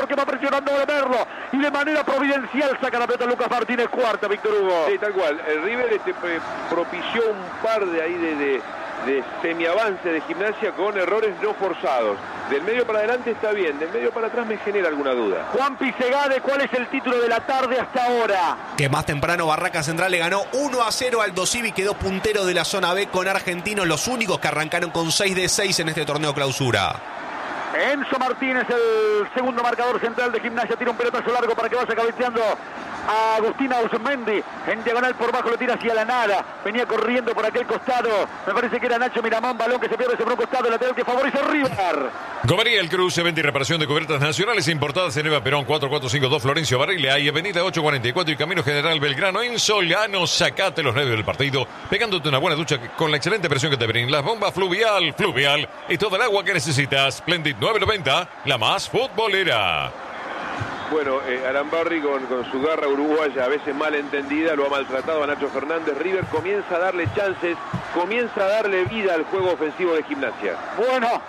que va presionando a Merlo y de manera providencial saca la pelota Lucas Martínez, cuarta, Víctor Hugo. Sí, tal cual. El River propició un par de ahí de semiavance de Gimnasia con errores no forzados. Del medio para adelante está bien, del medio para atrás me genera alguna duda. Juan Pisegade, ¿cuál es el título de la tarde hasta ahora? Que más temprano Barraca Central le ganó 1-0 al Dosivi, quedó puntero de la zona B con Argentinos, los únicos que arrancaron con 6 de 6 en este torneo clausura. Enzo Martínez, el segundo marcador central de Gimnasia, tira un pelotazo largo para que vaya cabeceando a Agustín Ausmendi, en diagonal por bajo, lo tira hacia la nada, venía corriendo por aquel costado, me parece que era Nacho Miramón, balón que se pierde sobre un costado, el lateral que favorece a River. Gomería El Cruce, venta y reparación de cubiertas nacionales importadas en Eva Perón 4452 Florencio Varela y Avenida 844 y Camino General Belgrano en Solano. Sacate los nervios del partido pegándote una buena ducha con la excelente presión que te brindan las bombas Fluvial y toda el agua que necesitas. Splendid 990, la más futbolera. Bueno, Arambarri con su garra uruguaya, a veces mal entendida, lo ha maltratado a Nacho Fernández. River comienza a darle chances, comienza a darle vida al juego ofensivo de Gimnasia. Bueno,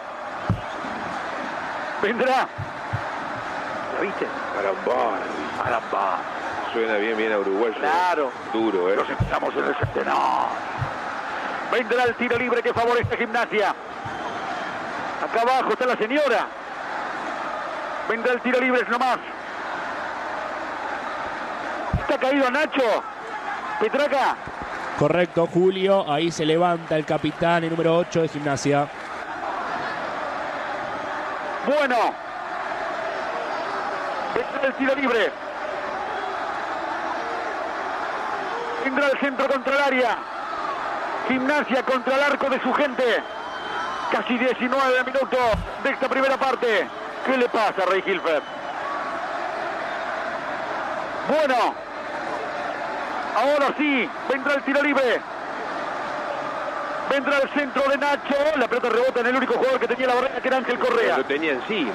vendrá. ¿La viste? Arambarri. Suena bien a uruguayo. Claro. Duro, Nos estamos en el centenar. Vendrá el tiro libre que favorece a Gimnasia. Acá abajo está la señora. Vendrá el tiro libre nomás. Está caído Nacho Petraca. Correcto, Julio. Ahí se levanta el capitán, el número 8 de Gimnasia. Bueno. Vendrá el tiro libre. Vendrá el centro contra el área. Gimnasia contra el arco de su gente. Casi 19 minutos de esta primera parte. ¿Qué le pasa a Rey Hilfer? Bueno, ahora sí, vendrá el tiro libre. Vendrá el centro de Nacho. La pelota rebota en el único jugador que tenía la barrera, que era Ángel Correa. Lo tenía encima.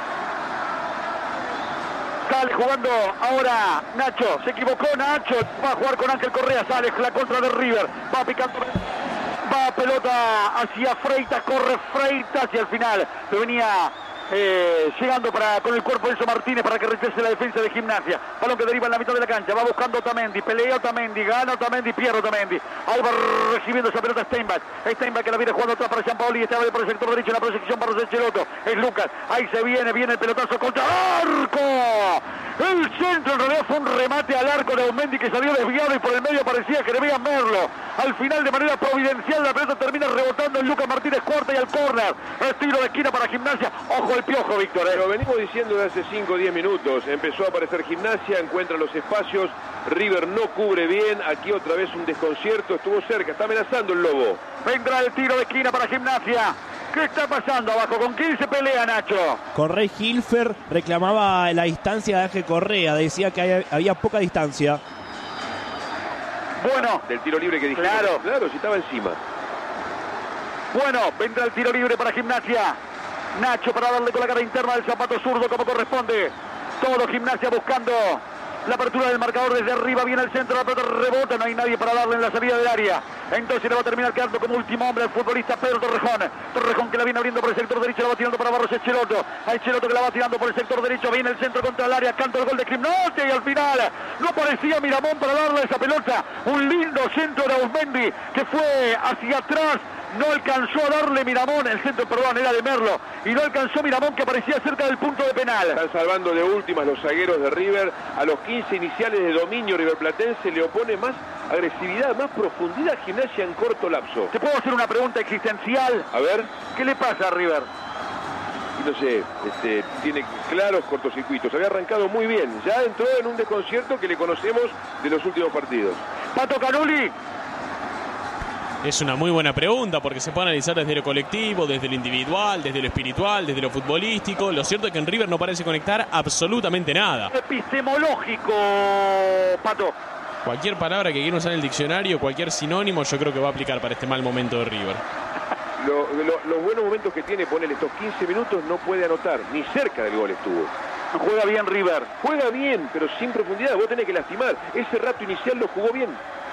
Sale jugando ahora Nacho. Se equivocó Nacho. Va a jugar con Ángel Correa. Sale la contra de River. Va picando. Va pelota hacia Freitas. Corre Freitas y al final se venía... llegando con el cuerpo de Enzo Martínez para que rechace la defensa de Gimnasia. Balón que deriva en la mitad de la cancha. Va buscando Otamendi. Pelea Otamendi. Gana Otamendi. Pierde Otamendi. Ahí va recibiendo esa pelota Steinbach. Steinbach que la viene jugando atrás para Gianpaoli. Y está por el sector derecho. En la proyección para Cecheloto. Es Lucas. Ahí se viene el pelotazo contra arco. El centro en realidad fue un remate al arco de Otamendi que salió desviado y por el medio parecía Jeremías Merlo. Al final de manera providencial la pelota termina rebotando en Lucas Martínez cuarta y al córner. Tiro de esquina para Gimnasia. Ojo el Piojo, Víctor. Lo venimos diciendo de hace 5 o 10 minutos. Empezó a aparecer Gimnasia, encuentra los espacios. River no cubre bien. Aquí otra vez un desconcierto. Estuvo cerca, está amenazando el Lobo. Vendrá el tiro de esquina para Gimnasia. ¿Qué está pasando abajo? ¿Con quién se pelea, Nacho? Con Rey Hilfer reclamaba la distancia de Ángel Correa. Decía que había poca distancia. Bueno. Del tiro libre que dijimos. Claro, si estaba encima. Bueno, vendrá el tiro libre para Gimnasia. Nacho para darle con la cara interna del zapato zurdo como corresponde. Todo Gimnasia buscando la apertura del marcador desde arriba. Viene el centro, la pelota rebota. No hay nadie para darle en la salida del área. Entonces le va a terminar quedando como último hombre el futbolista Pedro Torrejón. Torrejón que la viene abriendo por el sector derecho. La va tirando para Barros Echeloto. A Echeloto que la va tirando por el sector derecho. Viene el centro contra el área. Canta el gol de Gimnasia. Y al final no aparecía Miramón para darle esa pelota. Un lindo centro de Ausmendi que fue hacia atrás. No alcanzó a darle Miramón, el centro, perdón, era de Merlo. Y no alcanzó Miramón que aparecía cerca del punto de penal. Están salvando de últimas los zagueros de River. A los 15 iniciales de dominio riverplatense le opone más agresividad, más profundidad a Gimnasia en corto lapso. ¿Te puedo hacer una pregunta existencial? A ver. ¿Qué le pasa a River? Y no sé, tiene claros cortocircuitos. Había arrancado muy bien. Ya entró en un desconcierto que le conocemos de los últimos partidos. Pato Canuli. Es una muy buena pregunta porque se puede analizar desde lo colectivo, desde lo individual, desde lo espiritual, desde lo futbolístico. Lo cierto es que en River no parece conectar absolutamente nada. Epistemológico, Pato. Cualquier palabra que quiera usar en el diccionario, cualquier sinónimo, yo creo que va a aplicar para este mal momento de River. Los buenos momentos que tiene, ponele estos 15 minutos, no puede anotar. Ni cerca del gol estuvo. Juega bien River. Juega bien, pero sin profundidad. Vos tenés que lastimar. Ese rato inicial lo jugó bien.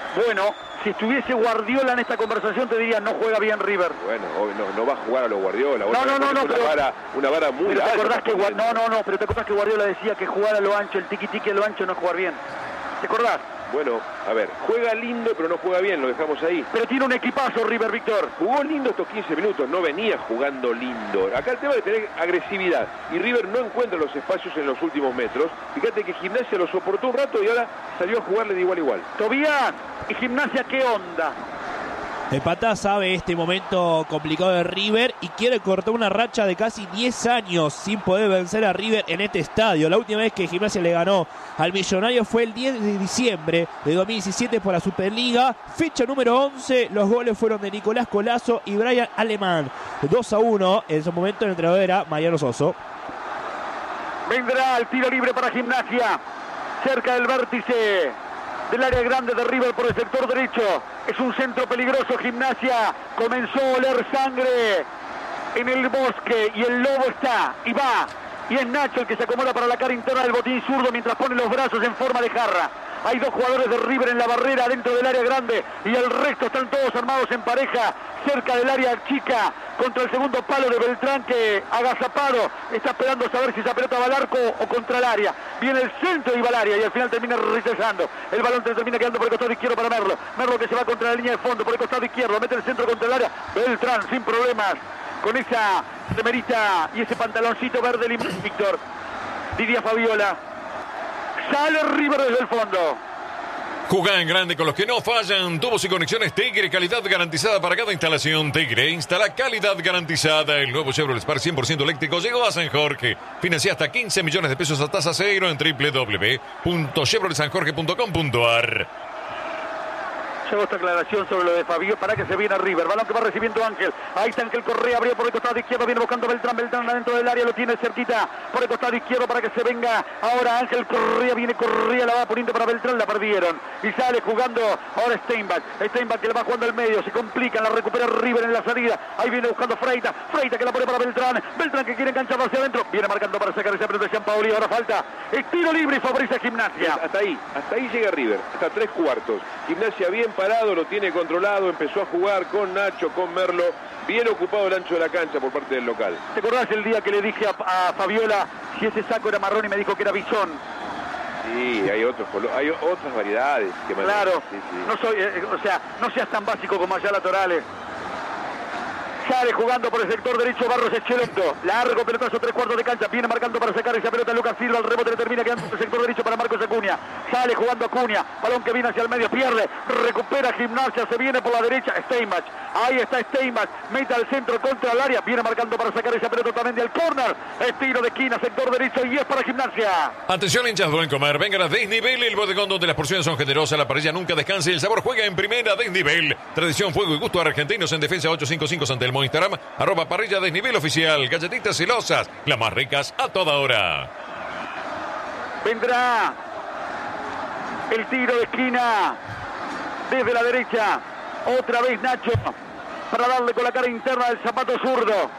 Bueno, si estuviese Guardiola en esta conversación te diría no juega bien River. Bueno, no va a jugar a los Guardiola. No, Una vara muy pero alta. pero te acordás que Guardiola decía que jugar a lo ancho, el tiqui-tiqui a lo ancho no es jugar bien. ¿Te acordás? Bueno, a ver, juega lindo pero no juega bien, lo dejamos ahí. Pero tiene un equipazo River, Víctor. Jugó lindo estos 15 minutos, no venía jugando lindo. Acá el tema de tener agresividad. Y River no encuentra los espacios en los últimos metros. Fíjate que Gimnasia lo soportó un rato y ahora salió a jugarle de igual a igual. Tobías, ¿y Gimnasia qué onda? El Patá sabe este momento complicado de River y quiere cortar una racha de casi 10 años sin poder vencer a River en este estadio. La última vez que Gimnasia le ganó al Millonario fue el 10 de diciembre de 2017 por la Superliga. Fecha número 11, los goles fueron de Nicolás Colazo y Brian Alemán. 2-1, en ese momento el entrenador era Mariano Soso. Vendrá el tiro libre para Gimnasia, cerca del vértice del área grande de River por el sector derecho. Es un centro peligroso. Gimnasia comenzó a oler sangre en el bosque y el lobo está y va. Y es Nacho el que se acomoda para la cara interna del botín zurdo mientras pone los brazos en forma de jarra. Hay dos jugadores de River en la barrera dentro del área grande y el resto están todos armados en pareja cerca del área chica contra el segundo palo de Beltrán, que agazapado está esperando saber si esa pelota va al arco o contra el área. Viene el centro y va al área y al final termina rechazando. El balón termina quedando por el costado izquierdo para Merlo. Merlo que se va contra la línea de fondo por el costado izquierdo, mete el centro contra el área. Beltrán sin problemas con esa remerita y ese pantaloncito verde limón, Víctor. Diría Fabiola. Sale River desde el fondo. Jugá en grande con los que no fallan. Tubos y conexiones Tigre, calidad garantizada para cada instalación. Tigre instala calidad garantizada. El nuevo Chevrolet Spark 100% eléctrico llegó a San Jorge. Financia hasta 15 millones de pesos a tasa cero en www.chevroletsanjorge.com.ar. Llegó esta aclaración sobre lo de Fabio. Para que se viene a River. Balón que va recibiendo Ángel. Ahí está Ángel Correa. Abrió por el costado izquierdo. Viene buscando Beltrán. Beltrán adentro del área. Lo tiene cerquita por el costado izquierdo para que se venga. Ahora Ángel Correa. Viene Correa. La va poniendo para Beltrán. La perdieron. Y sale jugando ahora Steinbach. Steinbach que le va jugando al medio. Se complica. La recupera River en la salida. Ahí viene buscando Freitas. Freitas que la pone para Beltrán. Beltrán que quiere engancharlo hacia adentro. Viene marcando para sacar esa pelota de Gianpaoli. Ahora falta. El tiro libre y favorece Gimnasia. Hasta ahí llega River. Hasta 3/4. Gimnasia bien parado. Lo tiene controlado, empezó a jugar con Nacho, con Merlo, bien ocupado el ancho de la cancha por parte del local. ¿Te acordás el día que le dije a Fabiola si ese saco era marrón y me dijo que era bisón? Sí, hay otras variedades. Que claro, sí. No seas tan básico como Ayala Torales. Sale jugando por el sector derecho Barros Echeloto. Largo pelotazo, 3/4 de cancha. Viene marcando para sacar esa pelota Lucas Silva. El rebote le termina quedando en el sector derecho para Marcos Acuña. Sale jugando Acuña. Balón que viene hacia el medio. Pierde. Recupera Gimnasia. Se viene por la derecha. Steinbach. Ahí está Steinbach. Mete al centro contra el área. Viene marcando para sacar esa pelota también al córner. Estilo de esquina, sector derecho y es para Gimnasia. Atención, hinchas, buen comer. Vengan a Desnivel, el bodegón donde las porciones son generosas. La parrilla nunca descansa y el sabor juega en primera. Desnivel. Tradición, fuego y gusto argentinos en defensa 855 San Telmo. Instagram, @parrilla Desnivel oficial. Galletitas celosas, las más ricas a toda hora. Vendrá el tiro de esquina desde la derecha. Otra vez Nacho para darle con la cara interna del zapato zurdo.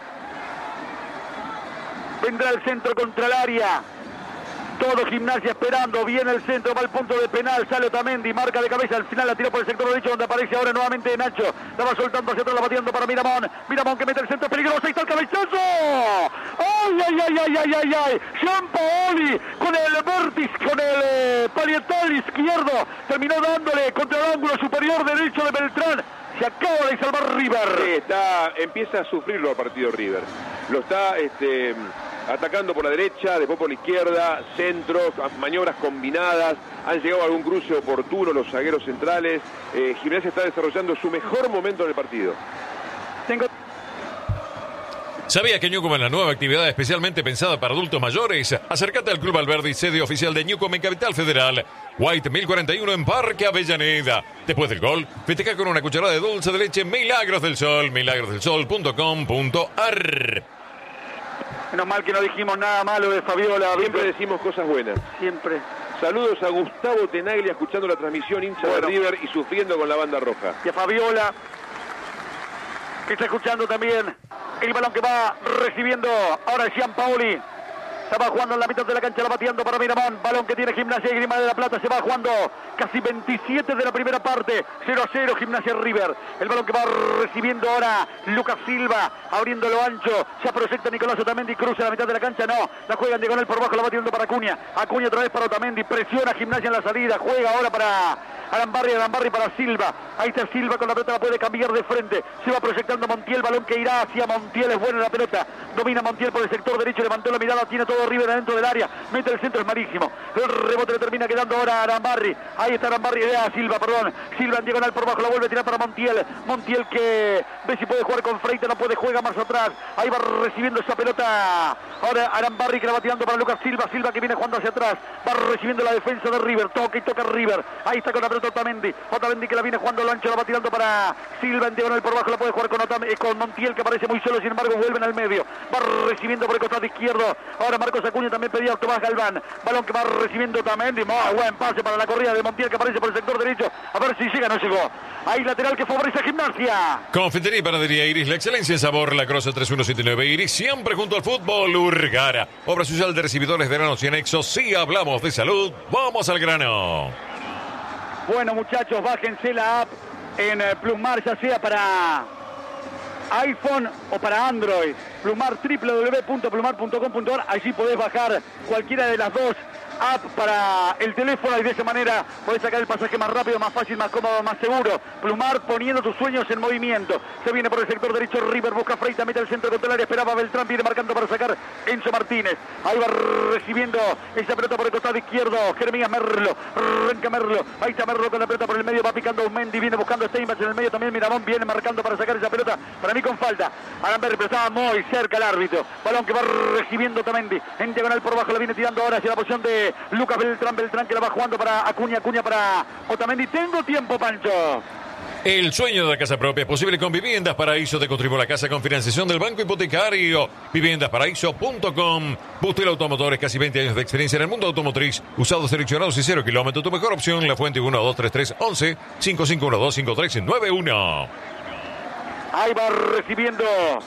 Vendrá el centro contra el área. Todo Gimnasia esperando. Viene el centro, va al punto de penal. Sale Otamendi, marca de cabeza. Al final la tira por el sector derecho, donde aparece ahora nuevamente Nacho. La va soltando hacia atrás, la batiendo para Miramón. Miramón que mete el centro peligroso. Ahí está el cabezazo. ¡Ay! Gianpaoli con el vértice, con el parietal izquierdo. Terminó dándole contra el ángulo superior derecho de Beltrán. Se acaba de salvar River. Empieza a sufrirlo al partido River. Lo está atacando por la derecha, después por la izquierda, centros, maniobras combinadas. Han llegado a algún cruce oportuno los zagueros centrales. Gimnasia está desarrollando su mejor momento en el partido. ¿Sabías que Newcom es la nueva actividad especialmente pensada para adultos mayores? Acércate al Club Alberdi, sede oficial de Newcom en Capital Federal. White 1041 en Parque Avellaneda. Después del gol, festeja con una cucharada de dulce de leche Milagros del Sol. milagrosdelsol.com.ar. Menos mal que no dijimos nada malo de Fabiola. Siempre decimos cosas buenas. Siempre. Saludos a Gustavo Tenaglia escuchando la transmisión, hincha de River y sufriendo con la banda roja. Y a Fabiola, que está escuchando también el balón que va recibiendo ahora Gianpaoli. Se va jugando en la mitad de la cancha, la bateando para Miramón. Balón que tiene Gimnasia y Grima de la Plata. Se va jugando casi 27 de la primera parte. 0-0 Gimnasia River. El balón que va recibiendo ahora Lucas Silva, abriéndolo ancho. Ya proyecta Nicolás Otamendi, cruza la mitad de la cancha. No, la juega en diagonal por bajo, la batiendo para Acuña. Acuña otra vez para Otamendi. Presiona Gimnasia en la salida. Juega ahora para Arambarri para Silva. Ahí está Silva con la pelota, la puede cambiar de frente. Se va proyectando Montiel, balón que irá hacia Montiel. Es buena la pelota. Domina Montiel por el sector derecho, levantó la mirada, tiene todo River adentro del área. Mete el centro, es malísimo. El rebote le termina quedando ahora a Arambarri. Ahí está Arambarri, Silva, perdón. Silva en diagonal por bajo, la vuelve a tirar para Montiel. Montiel que ve si puede jugar con Freitas, no puede, juega más atrás. Ahí va recibiendo esa pelota. Ahora Arambarri que la va tirando para Lucas Silva. Silva que viene jugando hacia atrás. Va recibiendo la defensa de River. Toca y toca River. Ahí está con la pelota Otamendi. Otamendi que la viene jugando lo ancho, la va tirando para Silva en diagonal por bajo, la puede jugar con Montiel que aparece muy solo, sin embargo vuelven al medio. Va recibiendo por el costado izquierdo. Ahora Marcos Acuña también pedía a Tomás Galván. Balón que va recibiendo Otamendi. Muy buen pase para la corrida de Montiel que aparece por el sector derecho. A ver si llega, no llegó. Ahí lateral que favorece a Gimnasia. Confitería y panadería Iris, la excelencia en sabor, La Croce 3179 Iris, siempre junto al fútbol. Urgara, obra social de recibidores de granos y anexos. Si hablamos de salud, vamos al grano. Bueno, muchachos, bájense la app en Plusmar, ya sea para iPhone o para Android. Plusmar, www.plusmar.com.ar. Allí podés bajar cualquiera de las dos app para el teléfono y de esa manera podés sacar el pasaje más rápido, más fácil, más cómodo, más seguro. Plumar poniendo tus sueños en movimiento. Se viene por el sector derecho River, busca Freitas, mete el centro contra el área, esperaba Beltrán, viene marcando para sacar Enzo Martínez. Ahí va recibiendo esa pelota por el costado izquierdo, Jeremías Merlo, arranca Merlo, ahí está Merlo con la pelota por el medio, va picando Aumendi, viene buscando Steinbach en el medio, también Miramón viene marcando para sacar esa pelota, para mí con falta. Aramberri, pero estaba muy cerca el árbitro. Balón que va recibiendo Otamendi, en diagonal por bajo, la viene tirando ahora hacia la posición de Lucas Beltrán que la va jugando para Acuña para Otamendi. Tengo tiempo, Pancho. El sueño de la casa propia es posible con Viviendas Paraíso. Te contribuye la casa con financiación del Banco Hipotecario. Viviendasparaíso.com. Bustel Automotores, casi 20 años de experiencia en el mundo automotriz. Usados, seleccionados y 0 kilómetros. Tu mejor opción, La Fuente 123311 55125391. Ahí va recibiendo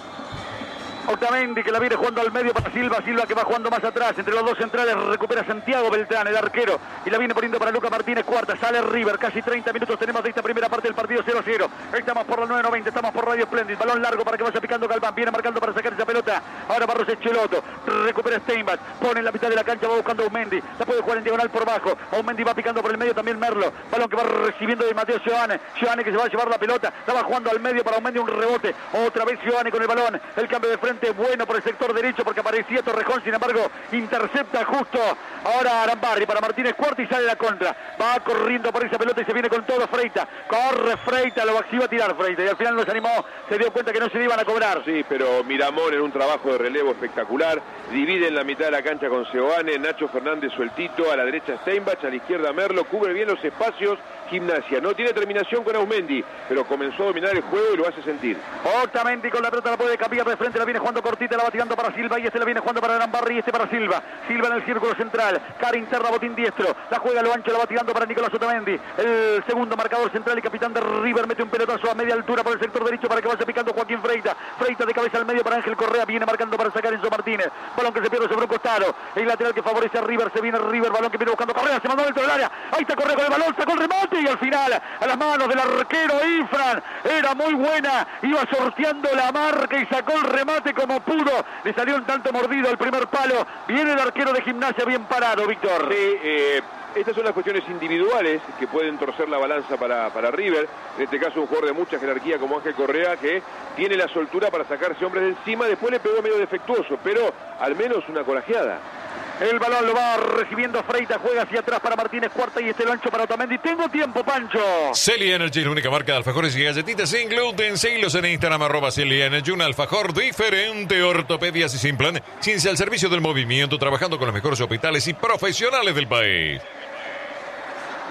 Otamendi que la viene jugando al medio para Silva que va jugando más atrás, entre los dos centrales recupera Santiago Beltrán, el arquero, y la viene poniendo para Lucas Martínez, cuarta, sale River, casi 30 minutos tenemos de esta primera parte del partido, 0-0, estamos por la 9:90, estamos por Radio Splendid, balón largo para que vaya picando Galván, viene marcando para sacar esa pelota, ahora Barros Echeloto, recupera Steinbach, pone en la mitad de la cancha, va buscando Aumendi, la puede jugar en diagonal por bajo, Aumendi va picando por el medio también Merlo, balón que va recibiendo de Mateo Giovane que se va a llevar la pelota, la va jugando al medio para Aumendi, un rebote, otra vez Giovane con el balón, el cambio de frente bueno por el sector derecho porque aparecía Torrejón, sin embargo intercepta justo ahora Arambarri para Martínez Cuarta y sale la contra, va corriendo por esa pelota y se viene con todo Freitas, corre Freitas, lo iba a tirar Freitas y al final no se animó, se dio cuenta que no se le iban a cobrar. Sí, pero Miramón en un trabajo de relevo espectacular, divide en la mitad de la cancha con Seoane, Nacho Fernández sueltito, a la derecha Steinbach, a la izquierda Merlo, cubre bien los espacios. Gimnasia no tiene terminación con Aumendi, pero comenzó a dominar el juego y lo hace sentir. Otamendi con la pelota la puede cambiar de frente, la viene jugando cortita, la va tirando para Silva y la viene jugando para Arambarri y para Silva en el círculo central, cara interna, botín diestro, la juega a lo ancho, la va tirando para Nicolás Otamendi, el segundo marcador central y capitán de River, mete un pelotazo a media altura por el sector derecho para que vaya picando Joaquín Freitas de cabeza al medio para Ángel Correa, viene marcando para sacar Enzo Martínez, balón que se pierde sobre un costado, el lateral que favorece a River, se viene River, balón que viene buscando Correa, se mandó dentro del área, ahí está Correa con el balón, sacó el remate y al final a las manos del arquero Ifran, era muy buena, iba sorteando la marca y sacó el remate como pudo, le salió un tanto mordido el primer palo, viene el arquero de Gimnasia bien parado, Víctor. Sí, estas son las cuestiones individuales que pueden torcer la balanza para River, en este caso un jugador de mucha jerarquía como Ángel Correa que tiene la soltura para sacarse hombres de encima, después le pegó medio defectuoso, pero al menos una corajeada. El balón lo va recibiendo Freitas, juega hacia atrás para Martínez Cuarta y lo ancho para Otamendi. Tengo tiempo, Pancho. Celi Energy, la única marca de alfajores y galletitas sin gluten. Seguilos en Instagram, @Celi Energy, un alfajor diferente, ortopedias y sin plan. Ciencia al servicio del movimiento, trabajando con los mejores hospitales y profesionales del país.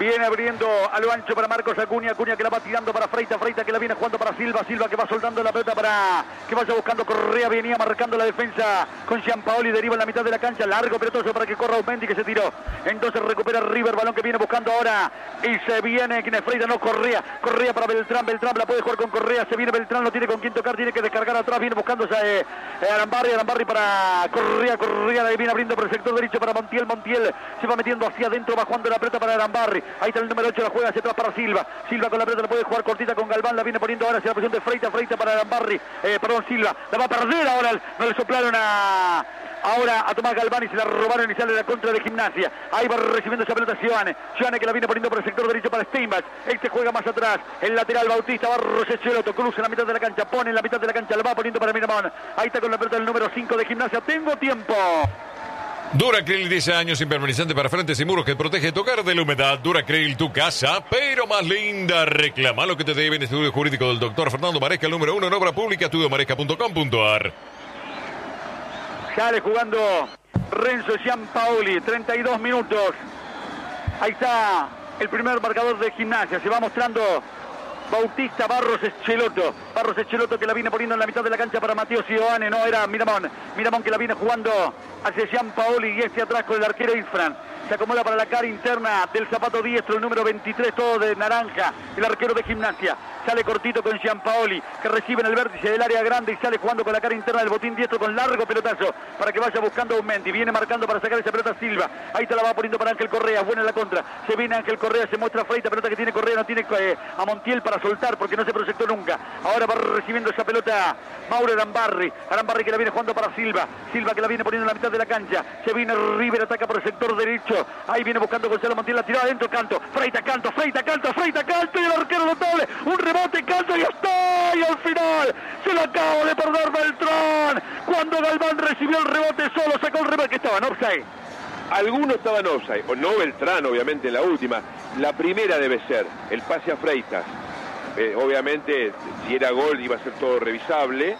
Viene abriendo a lo ancho para Marcos Acuña. Acuña que la va tirando para Freitas. Freitas que la viene jugando para Silva. Silva que va soltando la pelota para que vaya buscando Correa. Venía marcando la defensa con Gianpaoli. Deriva en la mitad de la cancha. Largo pelotoso para que corra Aumendi que se tiró. Entonces recupera River. Balón que viene buscando ahora. Y se viene. ¿Quién es Freitas? No, Correa. Correa para Beltrán. Beltrán la puede jugar con Correa. Se viene Beltrán. No tiene con quién tocar. Tiene que descargar atrás. Viene buscando Arambarri. Arambarri para Correa. Correa viene abriendo por el sector derecho para Montiel. Montiel se va metiendo hacia adentro. Va jugando la pelota para Arambarri. Ahí está el número 8, la juega hacia atrás para Silva. Silva con la pelota la puede jugar cortita con Galván. La viene poniendo ahora hacia la posición de Freitas. Freitas para Arambarri. Silva. La va a perder ahora. No le soplaron ahora a Tomás Galván y se la robaron y sale la contra de Gimnasia. Ahí va recibiendo esa pelota Giovane. Giovane que la viene poniendo por el sector derecho para Steinbach. Este juega más atrás. El lateral Bautista. Barros Echeloto. Cruza en la mitad de la cancha. Pone en la mitad de la cancha. La va poniendo para Miramón. Ahí está con la pelota el número 5 de Gimnasia. Tengo tiempo. Duracril, 10 años, impermeabilizante para frentes y muros que protege tocar de la humedad. Duracril, tu casa, pero más linda. Reclama lo que te deben. Estudio jurídico del doctor Fernando Maresca, el número 1 en obra pública, estudiomaresca.com.ar. Sale jugando Renzo Gianpaoli, 32 minutos. Ahí está el primer marcador de Gimnasia. Se va mostrando Bautista, Barros Echeloto. Barros Echeloto que la viene poniendo en la mitad de la cancha para Mateo Giovane. No, era Miramón. Miramón que la viene jugando hacia Gianpaoli y atrás con el arquero Infran. Se acomoda para la cara interna del zapato diestro, el número 23, todo de naranja, el arquero de Gimnasia. Sale cortito con Gianpaoli, que recibe en el vértice del área grande y sale jugando con la cara interna del botín diestro con largo pelotazo para que vaya buscando a Aumendi. Viene marcando para sacar esa pelota Silva. Ahí te la va poniendo para Ángel Correa. Buena en la contra. Se viene Ángel Correa, se muestra Freitas. Pelota que tiene Correa, no tiene a Montiel para soltar porque no se proyectó nunca. Ahora va recibiendo esa pelota Mauro Arambarri. Arambarri que la viene jugando para Silva. Silva que la viene poniendo en la mitad de la cancha. Se viene River, ataca por el sector derecho. Ahí viene buscando Gonzalo Montiel, la tiró adentro, Canto. Freitas, Canto y el arquero notable. Un rebote, Canto y está. Y al final se lo acaba de perder Beltrán. Cuando Galván recibió el rebote solo, sacó el rebote que estaba en offside. Algunos estaban offside, o no Beltrán, obviamente, en la última. La primera debe ser el pase a Freitas. Obviamente, si era gol iba a ser todo revisable,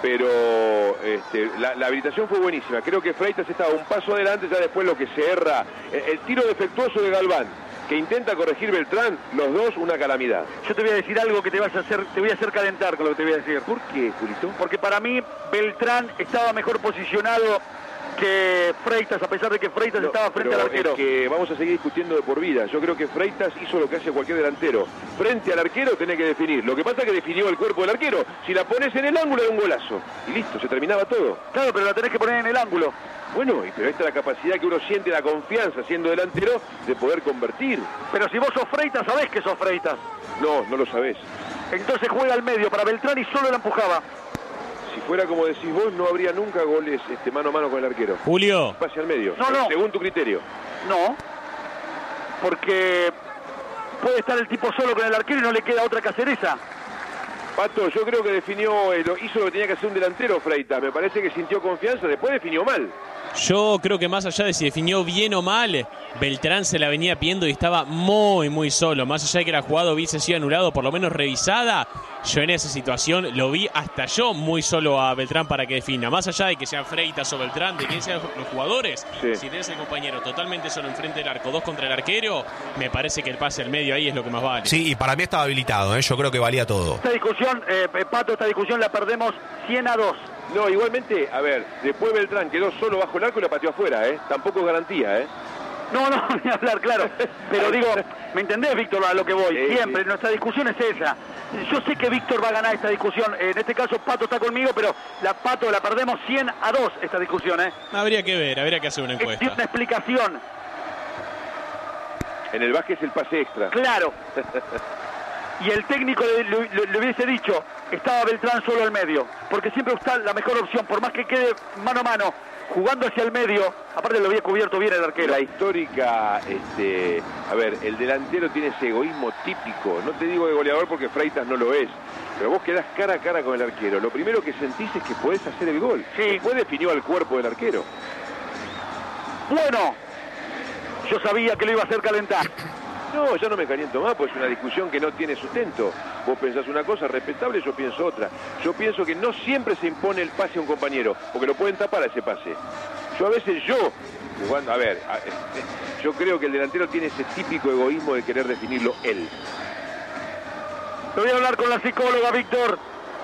pero la habilitación fue buenísima. Creo que Freitas estaba un paso adelante, ya después lo que se erra. El tiro defectuoso de Galván, que intenta corregir Beltrán, los dos una calamidad. Yo te voy a decir algo que te voy a hacer calentar con lo que te voy a decir. ¿Por qué, Julito? Porque para mí Beltrán estaba mejor posicionado que Freitas, a pesar de que Freitas estaba frente al arquero. Es que vamos a seguir discutiendo de por vida. Yo creo que Freitas hizo lo que hace cualquier delantero. Frente al arquero tenés que definir. Lo que pasa es que definió el cuerpo del arquero. Si la pones en el ángulo es un golazo. Y listo, se terminaba todo. Claro, pero la tenés que poner en el ángulo. Bueno, pero esta es la capacidad que uno siente, la confianza siendo delantero de poder convertir. Pero si vos sos Freitas, sabés que sos Freitas. No, no lo sabés. Entonces juega al medio para Beltrán y solo la empujaba. Si fuera como decís vos, no habría nunca goles mano a mano con el arquero. Julio. Pase al medio. No. Según tu criterio. No. Porque puede estar el tipo solo con el arquero y no le queda otra que hacer esa. Pato, yo creo que hizo lo que tenía que hacer un delantero, Freitas. Me parece que sintió confianza, después definió mal. Yo creo que más allá de si definió bien o mal, Beltrán se la venía pidiendo y estaba muy solo. Más allá de que la jugada hubiese sido anulado, por lo menos revisada, yo en esa situación lo vi hasta yo muy solo a Beltrán para que defina. Más allá de que sean Freitas o Beltrán, de quién sean los jugadores, sí. Si tenés el compañero totalmente solo enfrente del arco, 2 contra el arquero, me parece que el pase al medio ahí es lo que más vale. Sí, y para mí estaba habilitado, yo creo que valía todo. Esta discusión, Pato, la perdemos 100-2. No, igualmente, a ver, después Beltrán quedó solo bajo el arco y la pateó afuera, Tampoco es garantía, No, ni hablar, claro. Pero digo, ¿me entendés, Víctor, a lo que voy? Sí, siempre, nuestra discusión es esa. Yo sé que Víctor va a ganar esta discusión. En este caso, Pato está conmigo, pero la perdemos 100-2 esta discusión, Habría que ver, habría que hacer una encuesta. Tiene una explicación. En el básquet es el pase extra. Claro. Y el técnico le hubiese dicho, estaba Beltrán solo al medio, porque siempre está la mejor opción, por más que quede mano a mano, jugando hacia el medio, aparte lo había cubierto bien el arquero. La histórica, a ver, el delantero tiene ese egoísmo típico, no te digo de goleador porque Freitas no lo es, pero vos quedás cara a cara con el arquero, lo primero que sentís es que podés hacer el gol. Sí. Después definió al cuerpo del arquero. Bueno, yo sabía que lo iba a hacer calentar. No, ya no me caliento más, pues es una discusión que no tiene sustento. Vos pensás una cosa respetable, yo pienso otra. Yo pienso que no siempre se impone el pase a un compañero, porque lo pueden tapar a ese pase. Yo a veces jugando, yo creo que el delantero tiene ese típico egoísmo de querer definirlo él. Te voy a hablar con la psicóloga, Víctor.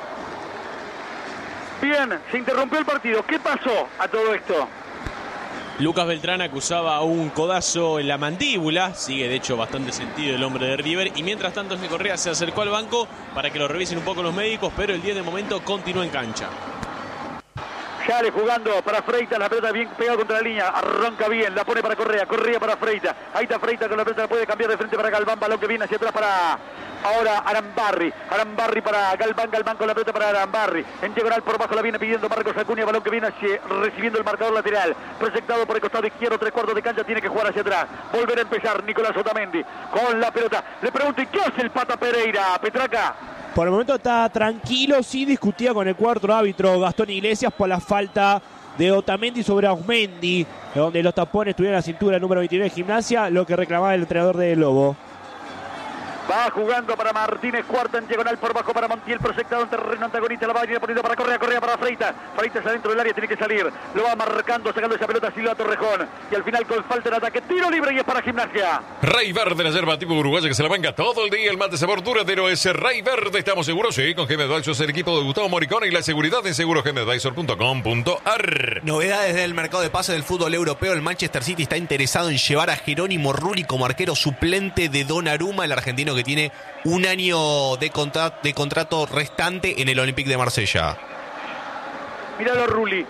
Bien, se interrumpió el partido. ¿Qué pasó a todo esto? Lucas Beltrán acusaba un codazo en la mandíbula. Sigue, de hecho, bastante sentido el hombre de River. Y mientras tanto, Ángel Correa se acercó al banco para que lo revisen un poco los médicos. Pero el 10 de momento continúa en cancha. Sale jugando para Freitas, la pelota bien pegada contra la línea, arranca bien, la pone para Correa, Correa para Freitas, ahí está Freitas con la pelota, la puede cambiar de frente para Galván, balón que viene hacia atrás para ahora Arambarri para Galván, Galván con la pelota para Arambarri, en diagonal por abajo la viene pidiendo Marcos Acuña, balón que viene recibiendo el marcador lateral, proyectado por el costado izquierdo, 3/4 de cancha, tiene que jugar hacia atrás, volver a empezar Nicolás Otamendi con la pelota, le pregunto, ¿y qué hace el Pata Pereira, Petraca? Por el momento está tranquilo, sí discutía con el cuarto árbitro Gastón Iglesias por la falta de Otamendi sobre Ausmendi, donde los tapones tuvieron la cintura número 29 de Gimnasia, lo que reclamaba el entrenador de Lobo. Va jugando para Martínez, cuarta en diagonal por bajo para Montiel, proyectado en terreno antagonista, la va a ir poniendo para Correa, Correa para Freitas, Freitas adentro del área, tiene que salir, lo va marcando, sacando esa pelota Silva Torrejón, y al final con falta en ataque, tiro libre y es para Gimnasia. Rey Verde, la yerba tipo uruguaya que se la venga todo el día, el mate sabor duradero es Rey Verde, ¿estamos seguros? Sí, con GM Advisors, el equipo de Gustavo Moricón y la seguridad en segurosgmadvisor.com.ar. Novedades del mercado de pases del fútbol europeo, el Manchester City está interesado en llevar a Jerónimo Rulli como arquero suplente de Donnarumma, el argentino que tiene un año de contrato restante en el Olympique de Marsella. Míralo Rulli.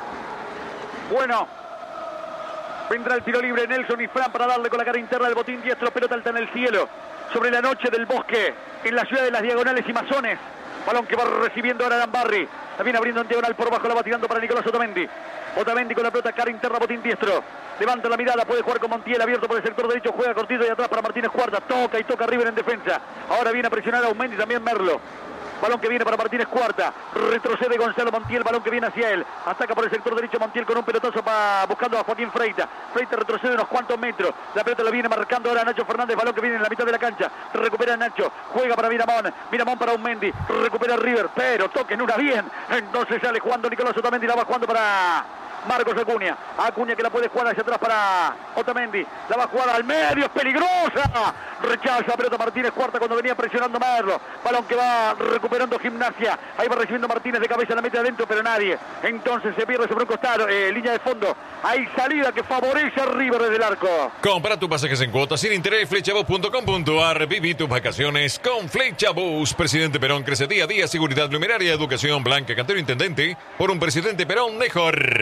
Bueno, vendrá el tiro libre Nelson y Fran para darle con la cara interna del botín diestro, pelota alta en el cielo, sobre la noche del bosque, en la ciudad de las Diagonales y Masones. Balón que va recibiendo ahora Arambarri, la viene abriendo en diagonal por bajo, la va tirando para Nicolás Otamendi. Otamendi con la pelota, cara interna, botín diestro. Levanta la mirada, puede jugar con Montiel, abierto por el sector derecho, juega cortito y atrás para Martínez Cuarta. Toca River en defensa. Ahora viene a presionar a Ausmendi, también Merlo. Balón que viene para Martínez Cuarta. Retrocede Gonzalo Montiel, balón que viene hacia él. Ataca por el sector derecho Montiel con un pelotazo buscando a Joaquín Freitas. Freitas retrocede unos cuantos metros. La pelota la viene marcando ahora Nacho Fernández, balón que viene en la mitad de la cancha. Recupera Nacho, juega para Miramón. Miramón para Ausmendi. Recupera River, pero toquen una bien. Entonces sale jugando Nicolás Otamendi, la va jugando para Marcos Acuña. Acuña que la puede jugar hacia atrás para Otamendi. La va a jugar al medio, es peligrosa. Rechaza pelota Martínez Cuarta cuando venía presionando Merlo. Balón que va recuperando Gimnasia. Ahí va recibiendo Martínez de cabeza, la mete adentro, pero nadie. Entonces se pierde sobre un costado, línea de fondo. Hay salida que favorece a River desde el arco. Compra tus pasajes en cuotas sin interés, flechabus.com.ar. Viví tus vacaciones con Flechabus. Presidente Perón crece día a día. Seguridad, luminaria, educación, Blanca Cantero, intendente. Por un presidente Perón mejor.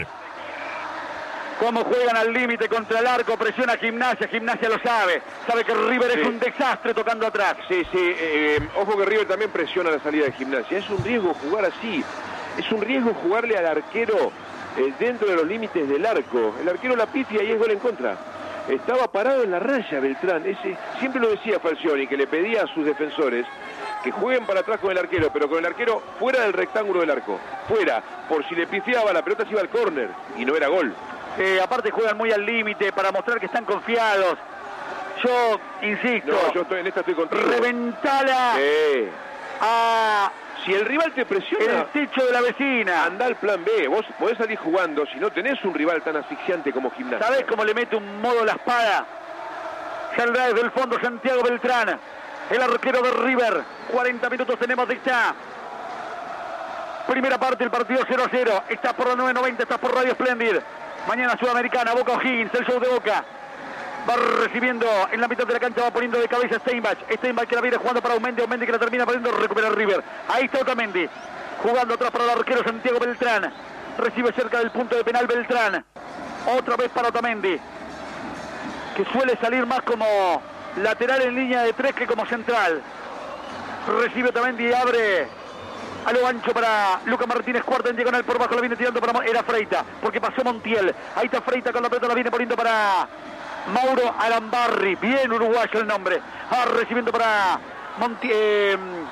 Cómo juegan al límite contra el arco, presiona Gimnasia, Gimnasia lo sabe que River es un desastre tocando atrás. Sí, ojo que River también presiona la salida de Gimnasia, es un riesgo jugar así, es un riesgo jugarle al arquero dentro de los límites del arco, el arquero la pifia y es gol en contra. Estaba parado en la raya Beltrán, siempre lo decía Falcioni, que le pedía a sus defensores que jueguen para atrás con el arquero, pero con el arquero fuera del rectángulo del arco, fuera, por si le pifiaba la pelota se iba al córner y no era gol. Aparte juegan muy al límite para mostrar que están confiados. Yo insisto. No, yo en esta estoy contigo. Reventala si el rival te presiona, el techo de la vecina. Anda al plan B. Vos podés salir jugando si no tenés un rival tan asfixiante como Gimnasia. ¿Sabés cómo le mete un modo la espada? Saldrá desde el fondo Santiago Beltrán, el arquero de River. 40 minutos tenemos de esta primera parte, el partido 0-0. Estás por la 990, estás por Radio Splendid. Mañana Sudamericana, Boca O'Higgins, el show de Boca. Va recibiendo en la mitad de la cancha, va poniendo de cabeza Steinbach que la viene jugando para Ausmendi que la termina perdiendo, recupera River. Ahí está Otamendi, jugando atrás para el arquero Santiago Beltrán. Recibe cerca del punto de penal Beltrán. Otra vez para Otamendi, que suele salir más como lateral en línea de 3 que como central. Recibe Otamendi y abre a lo ancho para Lucas Martínez Cuarta en diagonal por bajo, la viene tirando para era Freitas, porque pasó Montiel. Ahí está Freitas con la pelota, la viene poniendo para Mauro Arambarri, bien uruguayo el nombre. Recibiendo para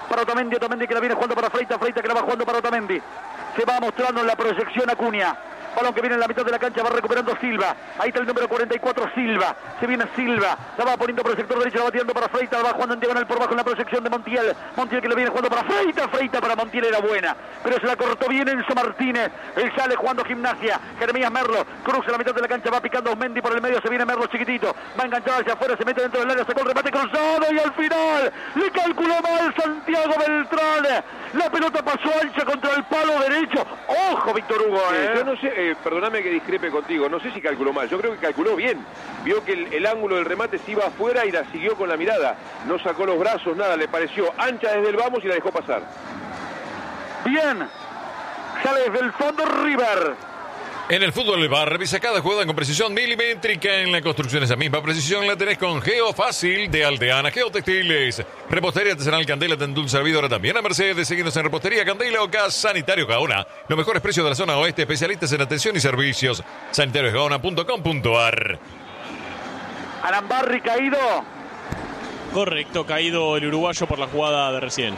Otamendi que la viene jugando para Freitas que la va jugando para Otamendi. Se va mostrando en la proyección Acuña. Balón que viene en la mitad de la cancha, va recuperando Silva. Ahí está el número 44, Silva. Se viene Silva, la va poniendo por el sector derecho, la va tirando para Freitas, va jugando en diagonal por bajo en la proyección de Montiel. Montiel que le viene jugando para Freitas, Freitas para Montiel era buena, pero se la cortó bien Enzo Martínez. Él sale jugando Gimnasia. Jeremías Merlo cruza la mitad de la cancha, va picando Osmendi por el medio, se viene Merlo chiquitito, va enganchado hacia afuera, se mete dentro del área, sacó el remate cruzado y al final le calculó mal Santiago Beltrán. La pelota pasó ancha contra el palo derecho. Ojo, Víctor Hugo. Yo no sé, perdóname que discrepe contigo, no sé si calculó mal, yo creo que calculó bien. Vio que el ángulo del remate se iba afuera y la siguió con la mirada. No sacó los brazos, nada, le pareció ancha desde el vamos y la dejó pasar. Bien, sale desde el fondo River. En el fútbol del bar, revisa cada jugada con precisión milimétrica. En la construcción esa misma precisión la tenés con Geofácil de Aldeana Geotextiles. Repostería artesanal Candela, Tendul servidora también a Mercedes. Seguinos en Repostería Candela o Gas Sanitario Gaona. Los mejores precios de la zona oeste, especialistas en atención y servicios. sanitariosgaona.com.ar. Arambarri caído. Correcto, caído el uruguayo por la jugada de recién.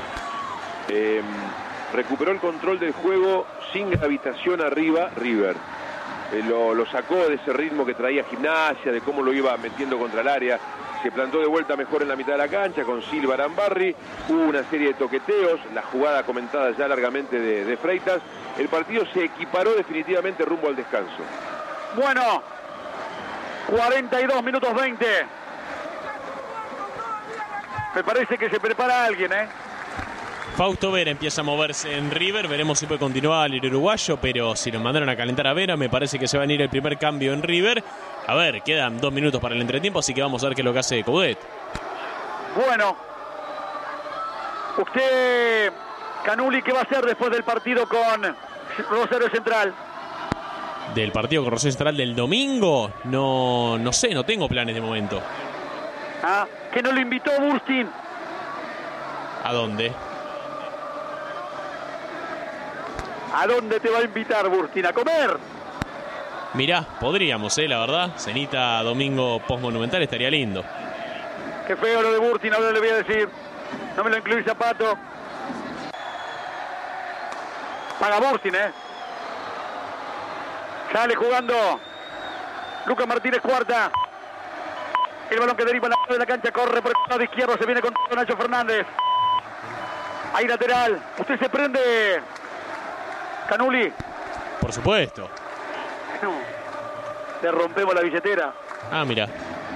Recuperó el control del juego sin gravitación arriba River. Lo sacó de ese ritmo que traía Gimnasia, de cómo lo iba metiendo contra el área. Se plantó de vuelta mejor en la mitad de la cancha con Silva Arambarri. Hubo una serie de toqueteos, la jugada comentada ya largamente de Freitas. El partido se equiparó definitivamente rumbo al descanso. Bueno, 42 minutos 20. Me parece que se prepara alguien, Fausto Vera empieza a moverse en River. Veremos si puede continuar el uruguayo, pero si lo mandaron a calentar a Vera, me parece que se va a ir el primer cambio en River. A ver, quedan 2 minutos para el entretiempo, así que vamos a ver qué es lo que hace Coudet. Bueno, usted, Canuli, ¿qué va a hacer después del partido con Rosario Central? ¿Del partido con Rosario Central del domingo? No sé, no tengo planes de momento. ¿Que no lo invitó Burstin? ¿A dónde? ¿A dónde te va a invitar Burstin? ¿A comer? Mirá, podríamos, la verdad. Cenita domingo post-monumental estaría lindo. Qué feo lo de Burstin, ahora le voy a decir. No me lo incluí Zapato. Paga Burstin, Sale jugando Lucas Martínez Cuarta. El balón que deriva en la de la cancha, corre por el lado izquierdo, se viene con Nacho Fernández. Ahí lateral. Usted se prende, Canuli. Por supuesto. Le rompemos la billetera. Mira.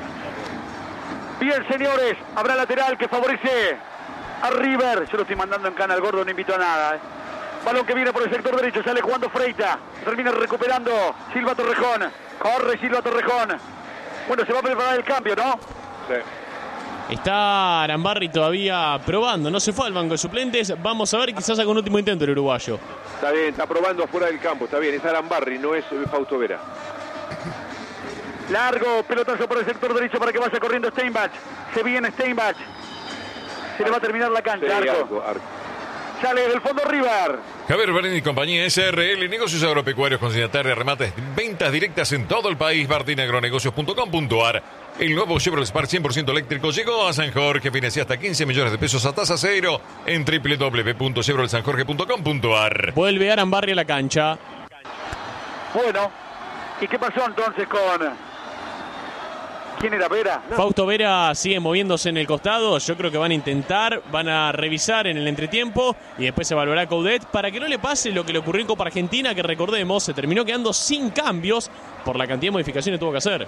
Bien, señores. Habrá lateral que favorece a River. Yo lo estoy mandando en cana al gordo, no invito a nada. Balón que viene por el sector derecho. Sale jugando Freitas. Termina recuperando Silva Torrejón. Corre Silva Torrejón. Bueno, se va a preparar el cambio, ¿no? Sí. Está Arambarri todavía probando, no se fue al banco de suplentes. Vamos a ver, quizás haga un último intento el uruguayo. Está bien, está probando afuera del campo, está bien, es Arambarri, no es Fausto Vera. Largo, pelotazo por el sector derecho para que vaya corriendo Steinbach. Se viene Steinbach. Se le va a terminar la cancha, Sí, arco. arco. Sale del fondo River. Javier Berini y compañía SRL, negocios agropecuarios, consignatarios, remates, ventas directas en todo el país. martinaagronegocios.com.ar. El nuevo Chevrolet Spark 100% eléctrico llegó a San Jorge. Financia hasta 15 millones de pesos a tasa cero en www.chevroletsanjorge.com.ar. Vuelve Arambarri a la cancha. Bueno, ¿y qué pasó entonces con... ¿Quién era Vera? Fausto Vera sigue moviéndose en el costado. Yo creo que van a intentar, van a revisar en el entretiempo y después se evaluará Coudet para que no le pase lo que le ocurrió en Copa Argentina, que recordemos, se terminó quedando sin cambios por la cantidad de modificaciones que tuvo que hacer.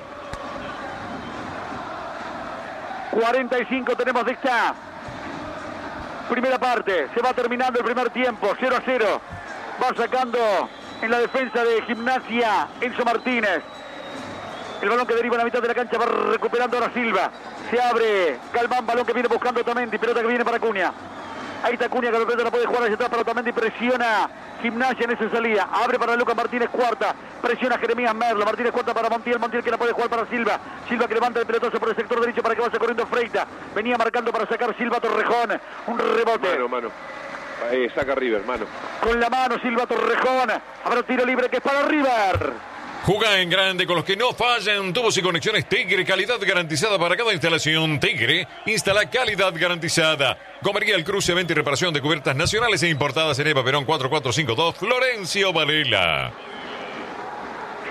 45 tenemos de esta primera parte. Se va terminando el primer tiempo, 0-0. Va sacando en la defensa de Gimnasia Enzo Martínez. El balón que deriva en la mitad de la cancha va recuperando ahora Silva. Se abre Galván, balón que viene buscando Otamendi, pelota que viene para Cunha. Ahí está Cunha, que la pelota la puede jugar hacia atrás para Otamendi, presiona Gimnasia en esa salida. Abre para Lucas Martínez Cuarta, presiona Jeremías Merlo. Martínez Cuarta para Montiel, Montiel que la puede jugar para Silva. Silva que levanta el pelotazo por el sector derecho para que vaya corriendo Freitas. Venía marcando para sacar Silva Torrejón. Un rebote. Mano. Saca River, mano. Con la mano Silva Torrejón. Habrá tiro libre que es para River. Juga en grande con los que no fallan. Tubos y conexiones Tigre, calidad garantizada para cada instalación. Tigre, instala calidad garantizada. Comería el Cruce, venta y reparación de cubiertas nacionales e importadas en Eva Perón 4452, Florencio Varela.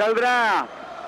Saldrá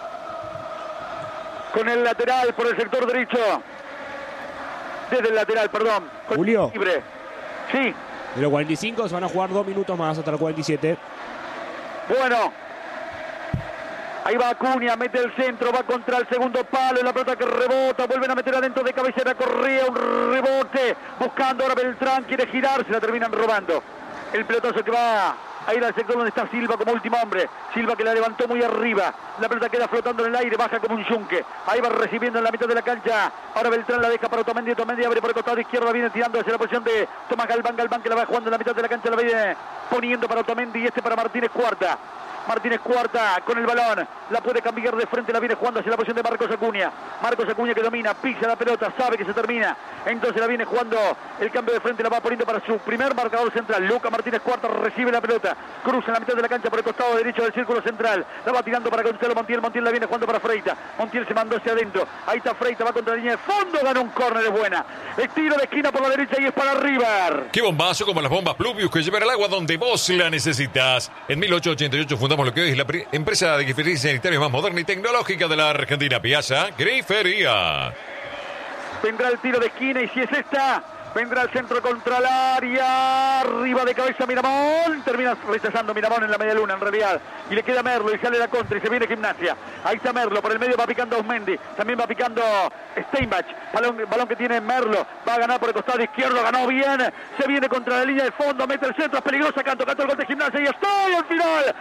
con el lateral por el sector derecho. Desde el lateral, perdón. Julio. Libre. Sí. De los 45 se van a jugar 2 minutos más hasta los 47. Bueno. Ahí va Acuña, mete el centro, va contra el segundo palo, la pelota que rebota, vuelven a meter adentro de cabecera Correa, un rebote, buscando ahora Beltrán, quiere girar, se la terminan robando. El pelotazo que va a ir al sector donde está Silva como último hombre. Silva que la levantó muy arriba. La pelota queda flotando en el aire, baja como un yunque. Ahí va recibiendo en la mitad de la cancha. Ahora Beltrán la deja para Otamendi. Otamendi abre por el costado izquierdo, viene tirando hacia la posición de Tomás Galván. Galván que la va jugando en la mitad de la cancha, la viene poniendo para Otamendi y para Martínez Cuarta. Martínez Cuarta con el balón, la puede cambiar de frente, la viene jugando hacia la posición de Marcos Acuña. Marcos Acuña que domina, pisa la pelota, sabe que se termina, entonces la viene jugando el cambio de frente, la va poniendo para su primer marcador central. Luca Martínez Cuarta recibe la pelota, cruza en la mitad de la cancha por el costado derecho del círculo central, la va tirando para Gonzalo Montiel, Montiel la viene jugando para Freita, Montiel se mandó hacia adentro, ahí está Freita, va contra la línea de fondo, gana un córner, es buena, estilo de esquina por la derecha y es para River. Qué bombazo como las bombas Pluvius que llevan el agua donde vos la necesitas. En 1888 fundamos lo que hoy es la empresa de grifería sanitaria más moderna y tecnológica de la Argentina, Piazza Grifería. Vendrá el tiro de esquina y si es esta, vendrá el centro contra el área, arriba de cabeza Miramón, termina rechazando Miramón en la media luna en realidad, y le queda Merlo y sale la contra y se viene Gimnasia. Ahí está Merlo, por el medio va picando Osmendi, también va picando Steinbach, balón que tiene Merlo, va a ganar por el costado izquierdo, ganó bien, se viene contra la línea de fondo, mete el centro, es peligrosa, Canto el gol de Gimnasia y estoy al final.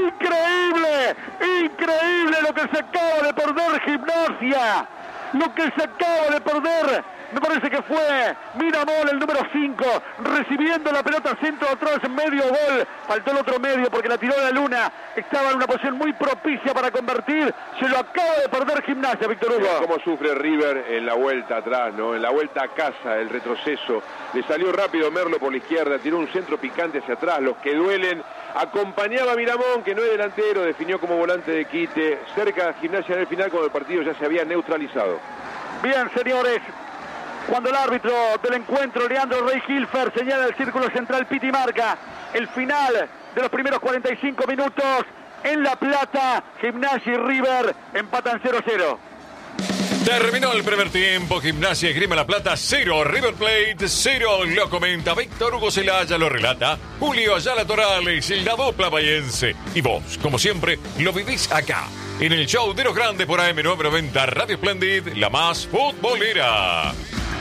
Increíble lo que se acaba de perder Gimnasia, lo que se acaba de perder. Me parece que fue Miramón, el número 5, recibiendo la pelota centro atrás, medio gol. Faltó el otro medio porque la tiró la luna. Estaba en una posición muy propicia para convertir. Se lo acaba de perder Gimnasia, Víctor Hugo. Cómo sufre River en la vuelta atrás, ¿no? En la vuelta a casa, el retroceso. Le salió rápido Merlo por la izquierda, tiró un centro picante hacia atrás, los que duelen. Acompañaba a Miramón, que no es delantero, definió como volante de quite. Cerca de Gimnasia en el final, cuando el partido ya se había neutralizado. Bien, señores. Cuando el árbitro del encuentro, Leandro Rey Hilfer, señala el círculo central, pita y marca el final de los primeros 45 minutos en La Plata. Gimnasia y River empatan 0-0. Terminó el primer tiempo, Gimnasia Esgrima La Plata 0, River Plate 0, lo comenta Víctor Hugo Celaya, lo relata Julio Ayala Torales, la dupla bahiense. Y vos, como siempre, lo vivís acá, en el show de los grandes por AM990 Radio Splendid, la más futbolera.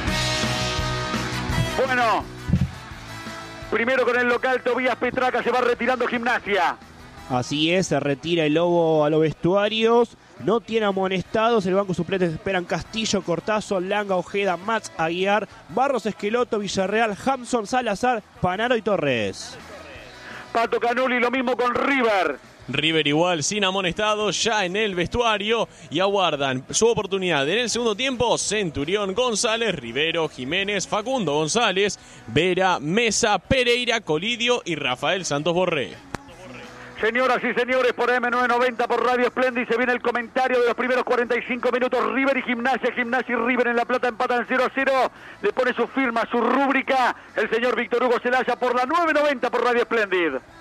Bueno, primero con el local Tobías Petraca, se va retirando Gimnasia. Así es, se retira el Lobo a los vestuarios. No tiene amonestados, el banco suplente esperan Castillo, Cortazo, Langa, Ojeda, Mats, Aguiar, Barros, Esqueloto, Villarreal, Hamson, Salazar, Panaro y Torres. Pato Canuli, lo mismo con River. River igual, sin amonestados, ya en el vestuario y aguardan su oportunidad. En el segundo tiempo, Centurión, González, Rivero, Jiménez, Facundo González, Vera, Mesa, Pereira, Colidio y Rafael Santos Borré. Señoras y señores, por M990, por Radio Splendid, se viene el comentario de los primeros 45 minutos. River y Gimnasia, Gimnasia y River en La Plata empatan 0-0. Le pone su firma, su rúbrica, el señor Víctor Hugo Celaya por la 990 por Radio Splendid.